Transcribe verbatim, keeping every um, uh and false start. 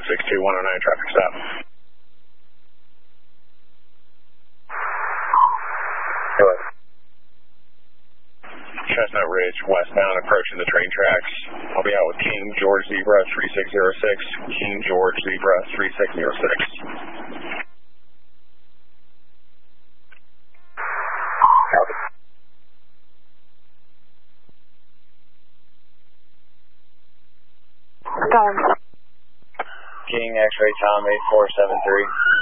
five six two, one oh nine, traffic stop. Hello. Chestnut Ridge, westbound, approaching the train tracks. I'll be out with King George Zebra three six zero six, King George Zebra three six zero six. Copy. Go on. King X-ray Tom eight four seven three.